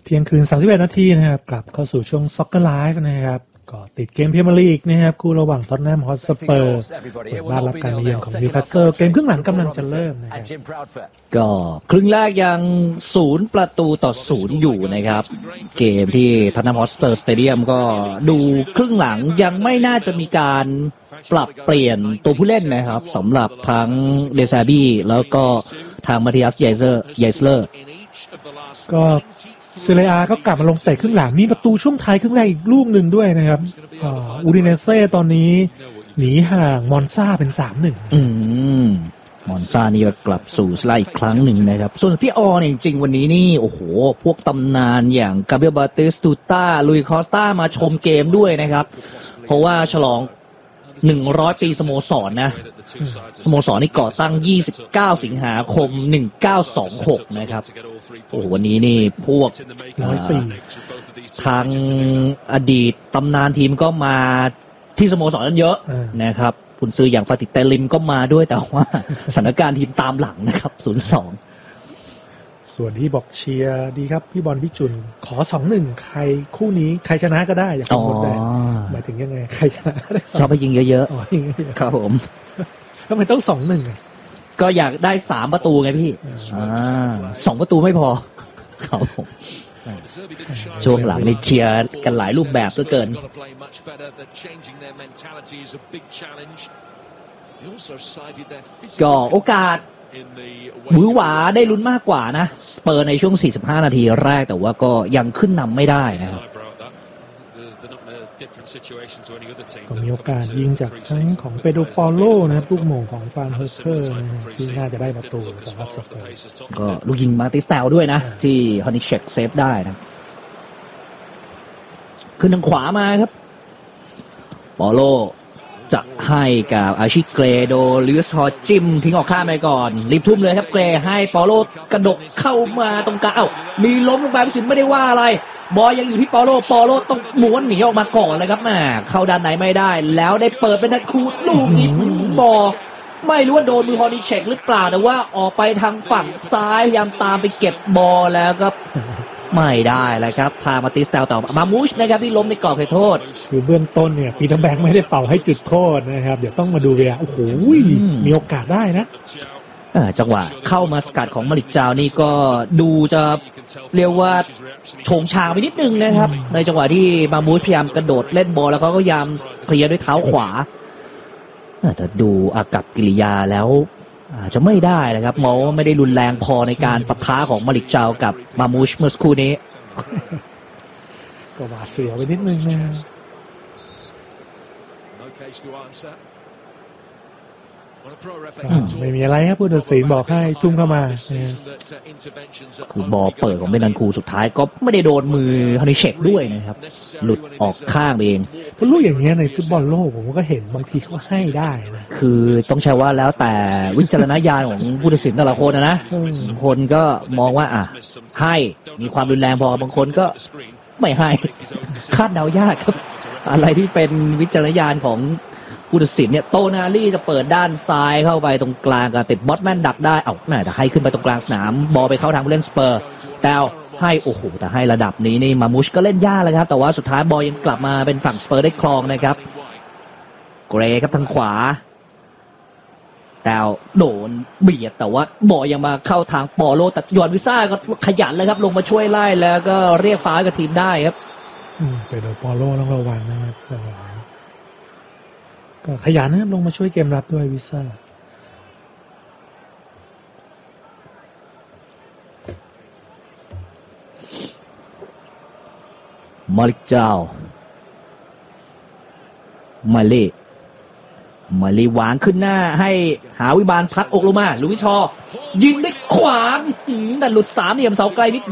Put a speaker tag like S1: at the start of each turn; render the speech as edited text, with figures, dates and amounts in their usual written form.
S1: เที่ยงคืน31 นาทีนะครับกลับเข้าสู่ช่วง Soccer Live นะครับก็ติดเกมพรีเมียร์ลีกนะครับคู่ระหว่างท็อตแนมฮอตสเปอร์เปิดบ้านรับการเยือนของนิวคาสเซิลเกมครึ่งหลังกำลังจะเริ่มนะครับ
S2: ก็ครึ่งแรกยัง0-0อยู่นะครับเกมที่ท็อตแนมฮอตสเปอร์สเตเดียมก็ดูครึ่งหลังยังไม่น่าจะมีการปรับเปลี่ยนตัวผู้เล่นนะครับสำหรับทั้งเดซาบี้แล้วก็ทางมาติอัสไยเซเลอร์
S1: ก็เซเรียอาก็กลับมาลงเตะครึ่งหลังมีประตูช่วงท้ายครึ่งแรกอีกลูกหนึ่งด้วยนะครับอูดิเนเซ่ตอนนี้หนีห่างมอนซาเป็น 3-1
S2: มอนซานี่กลับสู่ไล่อีกครั้งหนึ่งนะครับส่วนที่ออเนี่ยจริงๆวันนี้นี่โอ้โหพวกตำนานอย่างกาเบรียล บาติสตูต้าลุยคอสตามาชมเกมด้วยนะครับเพราะว่าฉลอง100 ปีสโมสรนะสโมสรนี่ก่อตั้ง29 สิงหาคม 1926นะครับโอ้วันนี้นี่พวก
S1: 100 ปี
S2: ทางอดีตตำนานทีมก็มาที่สโมสรนั้นเยอะนะครับกุนซืออย่างฟาติเตลิมก็มาด้วยแต่ว่าสถานการณ์ทีมตามหลังนะครับ 0-2
S1: ส่วนที่บอกเชียร์ดีครับพี่บอลพี่จุนขอ 2-1 ใครคู่นี้ใครชนะก็ได้อย่ากังวลเลยหมายถึงยังไงใครชนะได้
S2: ชอบไปยิงเยอะๆครับผม
S1: ทำไมต้อง 2-1
S2: ก็อยากได้3 ประตูไงพี่2 ประตูไม่พอครับผมช่วงหลังนี่เชียร์กันหลายรูปแบบเหลือเกินก็โอกาสหวือหวาได้ลุ้นมากกว่านะสเปอร์ในช่วง45 นาทีแรกแต่ว่าก็ยังขึ้นนำไม่ได้นะครับ
S1: ก็มีโอกาสยิงจากทั้งของเปโดร ปอโลนะครับลูกโมงของฟานเฮอร์เทอร์ที่น่าจะได้ประตูสำหรับสเปอร์
S2: ก็ลูกยิงมาติสเตลด้วยนะที่ฮอนิเชกเซฟได้นะขึ้นทางขวามาครับปอโลจะให้กับอาชิเกรโดลิสฮอจิ้มทิ้งออกข้ามไปก่อนรีบทุ่มเลยครับเกรให้ปอโลกระดกเข้ามาตรงกลางมีล้มลงไปผู้สินไม่ได้ว่าอะไรบอลยังอยู่ที่ปอโลต้องม้วนหนีออกมาก่อนเลยครับแม่เข้าด้านไหนไม่ได้แล้วได้เปิดเป็นนัดคูดลูกนี้บอลไม่รู้ว่าโดนมือฮอนิเชกหรือเปล่าแต่ว่าออกไปทางฝั่งซ้ายพยายามตามไปเก็บบอลแล้วก็ไม่ได้เลยครับทางมาติสเตลต่อมามูชนะครับที่ล้มในกรอบเขตโทษ
S1: คือเบื้องต้นเนี่ยปีเตอร์แบงค์ไม่ได้เป่าให้จุดโทษนะครับเดี๋ยวต้องมาดูเลยโอ้โหมีโอกาสได้นะ
S2: จังหวะเข้ามาสกัดของมาลิกจาวนี่ก็ดูจะเรียกว่าโฉงฉางไปนิดนึงนะครับในจังหวะที่มามูชพยายามกระโดดเล่นบอลแล้วเขาก็พยายามเคลียร์ด้วยเท้าขวาแต่ดูอากับกิริยาแล้วอาจจะไม่ได้นะครับมองว่าไม่ได้รุนแรงพอในการปะทะของมาลิกจาวกับมามูชเมื่อสักครู่นี้
S1: ก็หวาดเสียวไปนิดนึงนะไม่มีอะไรครับผู้ตัดสินบอกให้ทุ่มเข้ามา
S2: คือบอลเปิดของเบนันคูสุดท้ายก็ไม่ได้โดนมือฮันนิเชกด้วยนะครับหลุดออกข้างเอง
S1: เพราะลูกอย่างเงี้ยในฟุตบอลโลกผมก็เห็นบางทีเขาให้ได้นะ
S2: คือต้องใช้ว่าแล้วแต่วิจารณญาณของผู้ตัดสินแต่ละคนนะคนก็มองว่าให้มีความรุนแรงพอบางคนก็ไม่ให้คาดเดายากครับอะไรที่เป็นวิจารณญาณของผู้ตัดสินเนี่ยโตนาลี่จะเปิดด้านซ้ายเข้าไปตรงกลางกับติดบอสแมนดักได้แม่แต่ให้ขึ้นไปตรงกลางสนามบอลไปเข้าทางผู้เล่นสเปอร์แต่ให้โอ้โหแต่ให้ระดับนี้นี่มามุชก็เล่นยากเลยครับแต่ว่าสุดท้ายบอลยังกลับมาเป็นฝั่งสเปอร์ได้ครองนะครับเกรครับทางขวาแต่โดนเบียดแต่ว่าบอลยังมาเข้าทางปอโลแต่ยอนวิซ่าก็ขยันเลยครับลงมาช่วยไล่แล้วก็เรียกฟ้ากับทีมได้ครับ
S1: ไปโดนปอโลต้องระวังนะครับก็ขยันนะครับลงมาช่วยเกมรับด้วยวิซ่า
S2: มาลิกจาวมาลีวางขึ้นหน้าให้หาวิบาลพัดอกลงมาลุยชอยิงได้ขวางแต่หลุด3 เหลี่ยมเสาไกลนิด